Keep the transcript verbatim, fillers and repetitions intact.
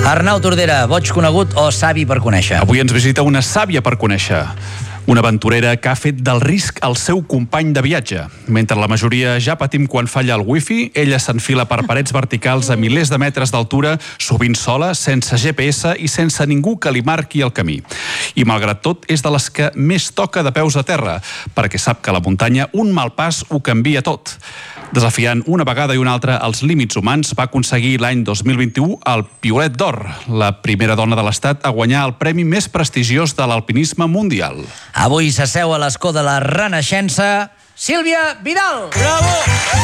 Arnau Tordera, boig conegut o savi per conèixer? Avui ens visita una sàvia per conèixer. Una aventurera que ha fet del risc el seu company de viatge. Mentre la majoria ja patim quan falla el wifi, ella s'enfila per parets verticals a milers de metres d'altura, sovint sola, sense G P S i sense ningú que li marqui el camí. I malgrat tot, és de les que més toca de peus a terra, perquè sap que a la muntanya un mal pas ho canvia tot. Desafiant una vegada i una altra els límits humans, va aconseguir l'any dos mil vint-i-u el Piolet d'Or, la primera dona de l'Estat a guanyar el premi més prestigiós de l'alpinisme mundial. Avui s'asseu a l'escó de la Renaixença, Sílvia Vidal. Bravo!